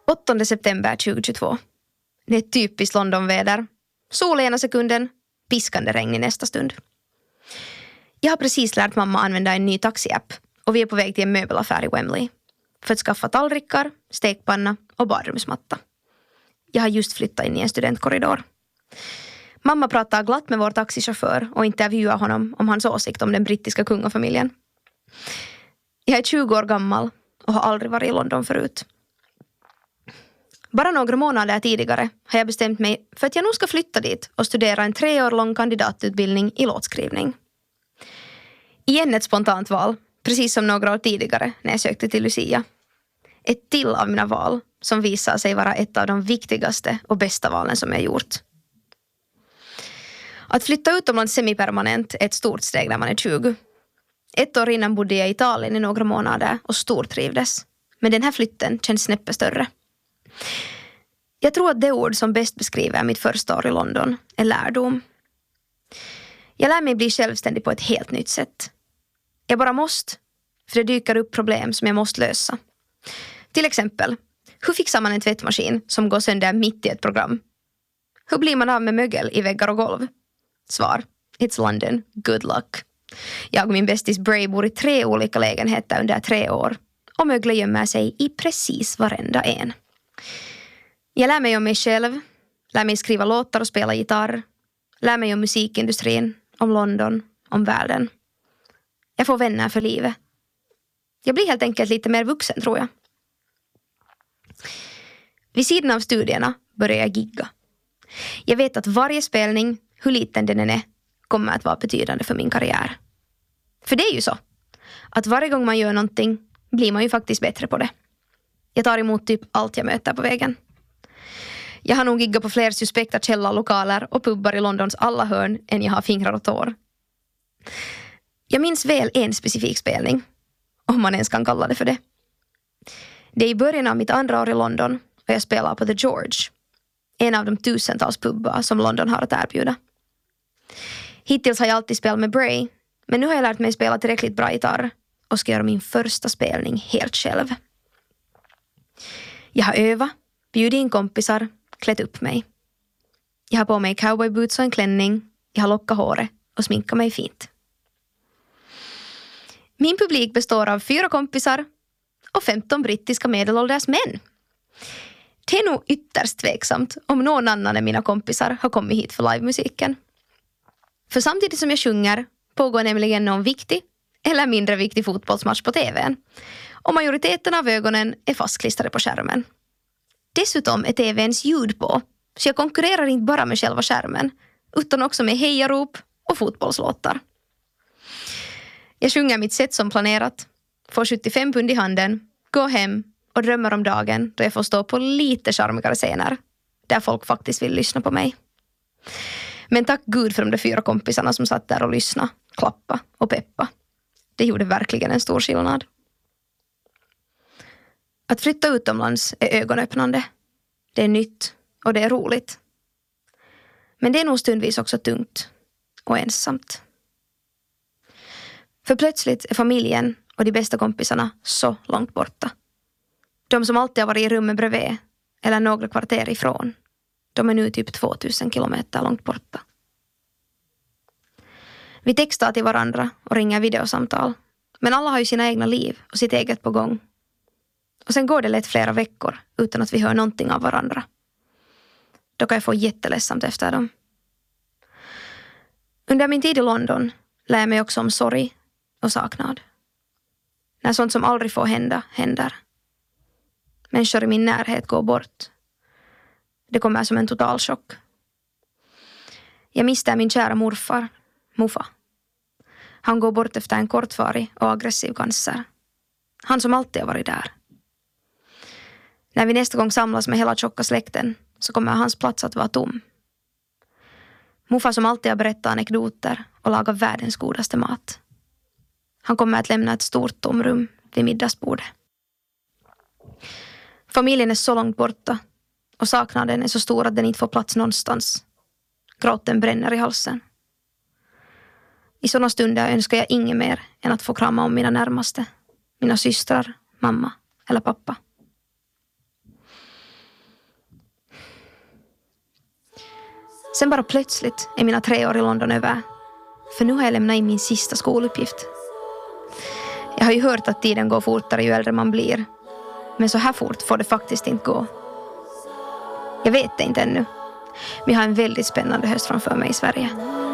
8 september 2022. Det är typiskt Londonväder. Sol ena sekunden, piskande regn i nästa stund. Jag har precis lärt mamma använda en ny taxiapp och vi är på väg till en möbelaffär i Wembley för att skaffa tallrikar, stekpanna och badrumsmatta. Jag har just flyttat in i en studentkorridor. Mamma pratar glatt med vår taxichaufför och intervjuar honom om hans åsikt om den brittiska kungafamiljen. Jag är 20 år gammal och har aldrig varit i London förut. Bara några månader tidigare har jag bestämt mig för att jag nog ska flytta dit och studera en 3 år lång kandidatutbildning i låtskrivning. Igen ett spontant val, precis som några år tidigare när jag sökte till Lucia. Ett till av mina val som visar sig vara ett av de viktigaste och bästa valen som jag gjort. Att flytta utomlands semipermanent är ett stort steg när man är 20. 1 år innan bodde jag i Italien i några månader och stortrivdes. Men den här flytten känns snäppet större. Jag tror att det ord som bäst beskriver mitt första år i London är lärdom. Jag lär mig bli självständig på ett helt nytt sätt. Jag bara måste, för det dyker upp problem som jag måste lösa. Till exempel, hur fixar man en tvättmaskin som går sönder mitt i ett program? Hur blir man av med mögel i väggar och golv? Svar, it's London, good luck. Jag och min bästis Bray bor i 3 olika lägenheter under 3 år. Och möglar gömmer sig i precis varenda en. Jag lär mig om mig själv, lär mig skriva låtar och spela gitarr, lär mig om musikindustrin, om London, om världen. Jag får vänner för livet. Jag blir helt enkelt lite mer vuxen, tror jag. Vid sidan av studierna börjar jag gigga. Jag vet att varje spelning, hur liten den än är, kommer att vara betydande för min karriär. För det är ju så, att varje gång man gör någonting blir man ju faktiskt bättre på det. Jag tar emot typ allt jag möter på vägen. Jag har nog giggat på fler suspekta källarlokaler och pubbar i Londons alla hörn än jag har fingrar och tår. Jag minns väl en specifik spelning, om man ens kan kalla det för det. Det är i början av mitt andra år i London och jag spelar på The George, en av de tusentals pubbar som London har att erbjuda. Hittills har jag alltid spelat med Bray, men nu har jag lärt mig spela tillräckligt bra gitarr och ska göra min första spelning helt själv. Jag har övat, bjudit in kompisar, klätt upp mig. Jag har på mig cowboyboots och en klänning, jag har lockat håret och sminkat mig fint. Min publik består av 4 kompisar och 15 brittiska medelålders män. Det är nog ytterst tveksamt om någon annan än mina kompisar har kommit hit för livemusiken. För samtidigt som jag sjunger pågår nämligen någon viktig eller mindre viktig fotbollsmatch på tvn. Och majoriteten av ögonen är fastklistrade på skärmen. Dessutom är tvns ljud på, så jag konkurrerar inte bara med själva skärmen, utan också med hejarop och fotbollslåtar. Jag sjunger mitt sätt som planerat, får 75 pund i handen, går hem och drömmer om dagen då jag får stå på lite charmigare scener, där folk faktiskt vill lyssna på mig. Men tack Gud för de där 4 kompisarna som satt där och lyssnade, klappa och peppa. Det gjorde verkligen en stor skillnad. Att flytta utomlands är ögonöppnande. Det är nytt och det är roligt. Men det är nog stundvis också tungt och ensamt. För plötsligt är familjen och de bästa kompisarna så långt borta. De som alltid har varit i rummet bredvid eller några kvarter ifrån, de är nu typ 2000 kilometer långt borta. Vi textar till varandra och ringer videosamtal. Men alla har ju sina egna liv och sitt eget på gång. Och sen går det lätt flera veckor utan att vi hör någonting av varandra. Då kan jag få jätteledsamt efter dem. Under min tid i London lär jag mig också om sorg och saknad. När sånt som aldrig får hända, händer. Människor i min närhet går bort. Det kommer som en total chock. Jag mister min kära morfar, Muffa. Han går bort efter en kortvarig och aggressiv cancer. Han som alltid har varit där. När vi nästa gång samlas med hela tjocka släkten så kommer hans plats att vara tom. Muffa som alltid har berättat anekdoter och lagat världens godaste mat. Han kommer att lämna ett stort tomrum vid middagsbordet. Familjen är så långt borta och saknaden är så stor att den inte får plats någonstans. Gråten bränner i halsen. I sådana stunder önskar jag inget mer än att få krama om mina närmaste. Mina systrar, mamma eller pappa. Sen bara plötsligt är mina 3 år i London över. För nu har jag lämnat in min sista skoluppgift. Jag har ju hört att tiden går fortare ju äldre man blir. Men så här fort får det faktiskt inte gå. Jag vet det inte ännu. Men jag har en väldigt spännande höst framför mig i Sverige.